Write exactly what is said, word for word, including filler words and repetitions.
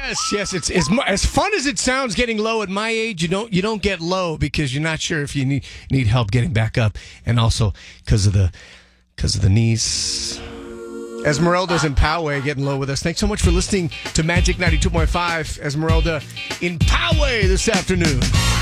Yes, yes. It's, it's mu- as fun as it sounds getting low at my age. You don't you don't get low because you're not sure if you need need help getting back up, and also because of the because of the knees. Esmeralda's in Poway getting low with us. Thanks so much for listening to Magic ninety-two point five. Esmeralda in Poway this afternoon.